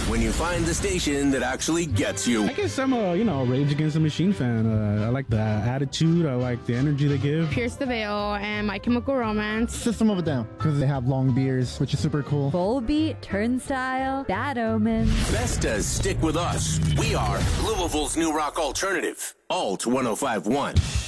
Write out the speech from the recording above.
when you find the station that actually gets you. I guess I'm a Rage Against the Machine fan. I like the attitude. I like the energy they give. Pierce the Veil and My Chemical Romance. System of a Down, because they have long beards, which is super cool. Volbeat, Turnstile, Bad Omens. Vestas stick with us. We are Louisville's new rock alternative. Alt 1051.